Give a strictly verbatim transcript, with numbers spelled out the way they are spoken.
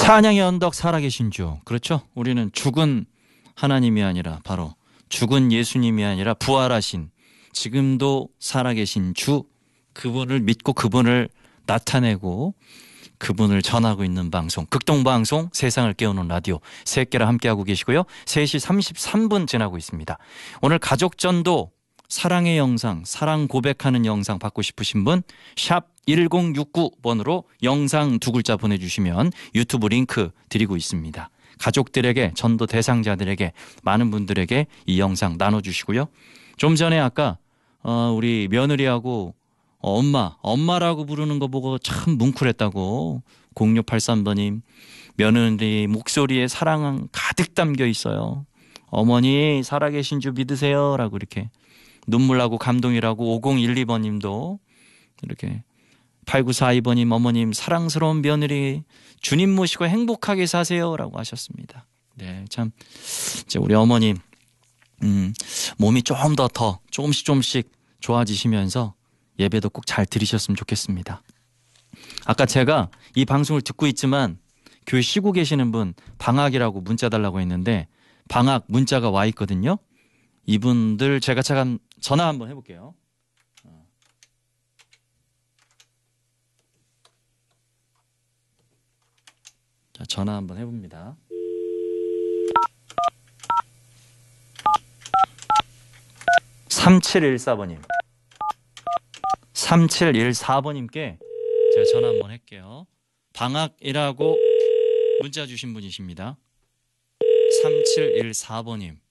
찬양의 언덕 살아계신 주. 그렇죠? 우리는 죽은 하나님이 아니라 바로 죽은 예수님이 아니라 부활하신 지금도 살아계신 주, 그분을 믿고 그분을 나타내고 그분을 전하고 있는 방송, 극동방송 세상을 깨우는 라디오 새끼라 함께하고 계시고요. 세 시 삼십삼 분 지나고 있습니다. 오늘 가족전도 사랑의 영상, 사랑 고백하는 영상 받고 싶으신 분 샵 일공육구 번으로 영상 두 글자 보내주시면 유튜브 링크 드리고 있습니다. 가족들에게, 전도 대상자들에게, 많은 분들에게 이 영상 나눠주시고요. 좀 전에 아까 어, 우리 며느리하고 어, 엄마, 엄마라고 부르는 거 보고 참 뭉클했다고 공육팔삼 번님 며느리 목소리에 사랑 가득 담겨 있어요. 어머니 살아계신 주 믿으세요 라고 이렇게 눈물 나고 감동이라고 오공일이 번님도 이렇게 팔구사이 번님 어머님 사랑스러운 며느리 주님 모시고 행복하게 사세요 라고 하셨습니다. 네, 참 이제 우리 어머님 음, 몸이 조금 더 더 조금씩 조금씩 좋아지시면서 예배도 꼭 잘 들으셨으면 좋겠습니다. 아까 제가 이 방송을 듣고 있지만 교회 쉬고 계시는 분 방학이라고 문자 달라고 했는데 방학 문자가 와 있거든요. 이분들 제가 잠깐 전화 한번 해볼게요. 자, 전화 한번 해봅니다. 삼칠일사 번님 삼칠일사 번님께 제가 전화 한번 할게요. 방학이라고 문자 주신 분이십니다. 삼칠일사 번님